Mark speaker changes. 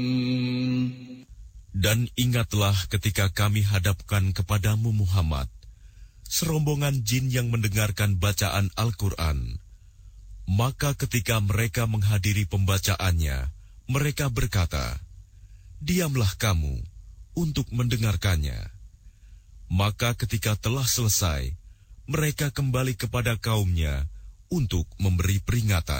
Speaker 1: Dan ingatlah ketika kami hadapkan kepadamu Muhammad serombongan jin yang mendengarkan bacaan Al-Quran. Maka ketika mereka menghadiri pembacaannya, mereka berkata, "Diamlah kamu untuk mendengarkannya." Maka ketika telah selesai, mereka kembali kepada kaumnya untuk memberi peringatan.